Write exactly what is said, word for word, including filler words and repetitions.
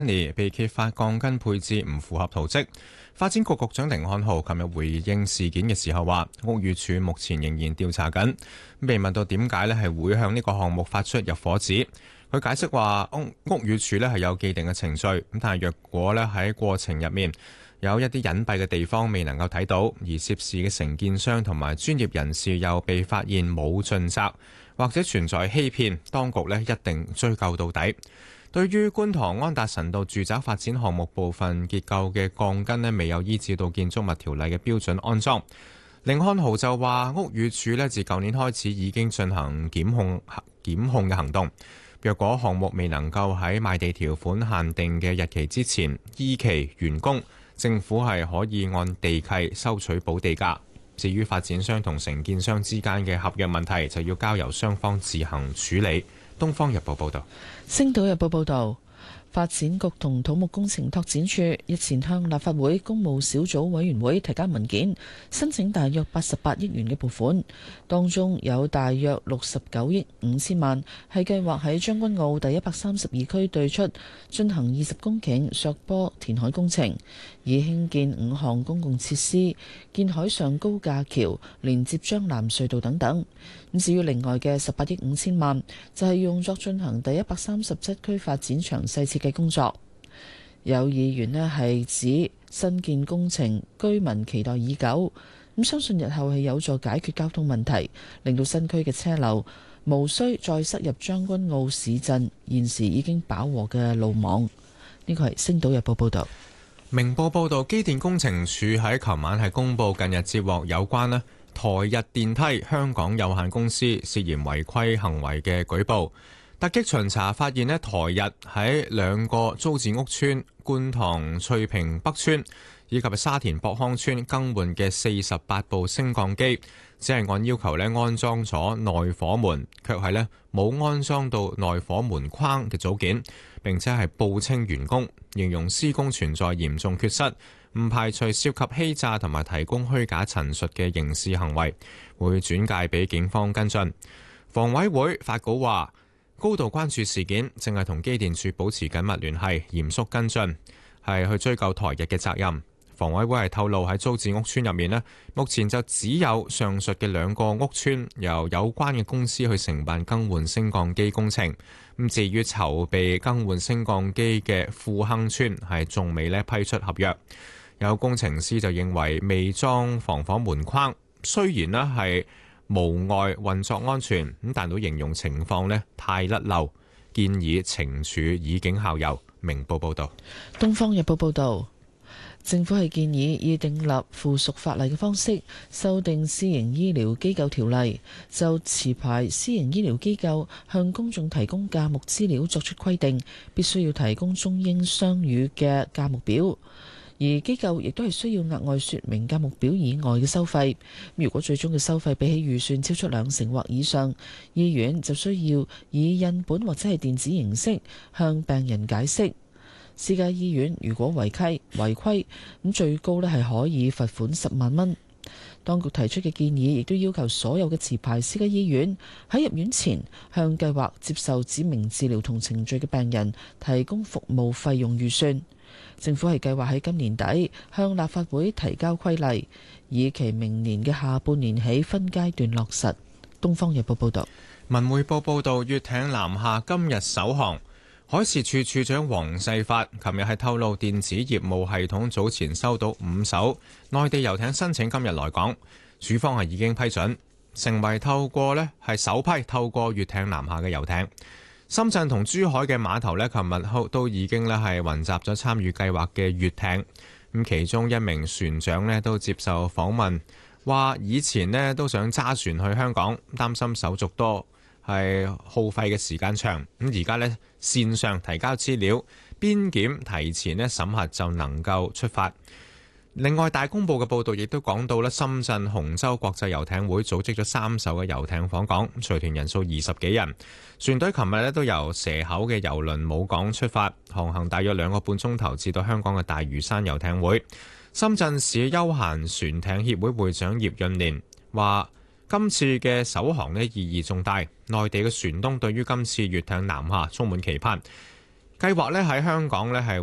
年被揭發鋼筋配置唔符合圖則。發展局局長甯漢豪琴日回應事件嘅時候話，屋宇署目前仍然調查緊。被問到點解咧係會向呢個項目發出入伙紙，佢解釋話屋屋宇署咧係有既定嘅程序，咁但係若果咧喺過程入面有一啲隱蔽嘅地方未能夠睇到，而涉事嘅承建商同埋專業人士又被發現冇盡責，或者存在欺騙，當局咧一定追究到底。對於觀塘安達臣道住宅發展項目部分結構嘅鋼筋咧未有依照到建築物條例嘅標準安裝，甯漢豪就話屋宇署咧自舊年開始已經進行檢控檢控嘅行動。若果項目未能夠喺賣地條款限定嘅日期之前依期完工，政府係可以按地契收取補地價。至於發展商同承建商之間嘅合約問題，就要交由雙方自行處理。《東方日報》報道。 《星島日報》報道，發展局同土木工程拓展署日前向立法會工務小組委員會提交文件，申請大約八十八億元嘅撥款，當中有大約六十九億五千萬係計劃喺將軍澳第一百三十二區對出進行二十公頃削坡填海工程，以興建五項公共設施、建海上高架橋、連接將藍隧道等等。咁至於另外嘅十八億五千萬，就係用作進行第一百三十七區發展詳細設計工作。有議員呢係指新建工程居民期待已久，咁相信日後係有助解決交通問題，令到新區嘅車流無需再塞入將軍澳市鎮現時已經飽和嘅路網。呢個係《星島日報》報導。 明報報導，機電工程署喺琴晚係公佈近日接獲有關呢台日電梯香港有限公司涉嫌違規行為嘅舉報，突擊巡查發現呢台日喺兩個租置屋邨觀塘翠屏北邨以及沙田博康邨更換嘅四十八部升降機，只係按要求呢安裝咗內火門，卻係呢冇安裝到內火門框嘅組件，並且係報稱完工，形容施工存在嚴重缺失，唔排除涉及欺詐同埋提供虛假陳述嘅刑事行為，會轉介俾警方跟進。房委會發稿話，高度關注事件，正係同機電署保持緊密聯繫，嚴肅跟進，係去追究台日嘅責任。房委會係透露喺租置屋邨入面呢，目前就只有上述嘅兩個屋邨由有關嘅公司去承辦更換升降機工程。咁至於籌備更換升降機嘅富亨邨係仲未呢批出合約。有工程師就認為未裝防火門框，雖然呢係無礙運作安全，咁但都形容情況呢太甩漏，建議懲處以儆效尤。明報報道。 東方日報報道。政府係建議以訂立附屬法例嘅方式修訂私營醫療機構條例，就持牌私營醫療機構向公眾提供價目資料作出規定，必須要提供中英雙語嘅價目表，而機構亦都係需要額外說明價目表以外嘅收費。如果最終嘅收費比起預算超出兩成或以上，醫院就需要以印本或者係電子形式向病人解釋。私家醫院如果違規違規，咁最高咧係可以罰款十萬蚊。當局提出嘅建議，亦都要求所有嘅持牌私家醫院喺入院前向計劃接受指明治療同程序嘅病人提供服務費用預算。政府係計劃喺今年底向立法會提交規例，以期明年嘅下半年起分階段落實。《東方日報》報道。 文匯報報道，粵艇南下今日首航。海事處處長黃世發琴日係透露，電子業務系統早前收到五艘內地遊艇申請今日來港，署方係已經批准，成為透過呢係首批透過粵艇南下嘅遊艇。深圳同珠海嘅碼頭呢，琴日都已經呢係雲集咗參與計劃嘅粵艇。咁其中一名船長呢都接受訪問，話以前呢都想揸船去香港，擔心手續多，係耗費嘅時間長。咁而家呢，線上提交資料，邊檢提前呢審核就能夠出發。另外，大公報嘅報導亦都講到咧，深圳洪州國際遊艇會組織咗三艘嘅遊艇訪港，隨團人數二十幾人。船隊琴日咧都由蛇口嘅郵輪母港出發，航行大約兩個半鐘頭至到香港嘅大嶼山遊艇會。深圳市休閒船艇協會會長葉潤年話：今次嘅首航呢意義重大，內地嘅船東對於今次粵艇南下充滿期盼。 計劃咧喺香港咧係